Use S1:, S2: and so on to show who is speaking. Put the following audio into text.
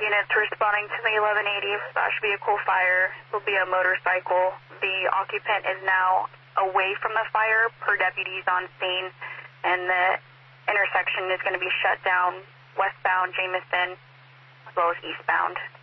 S1: units responding to the 1180 slash vehicle fire. Will be a motorcycle. The occupant is now away from the fire per deputies on scene, and the intersection is going to be shut down westbound Jameson as well as eastbound.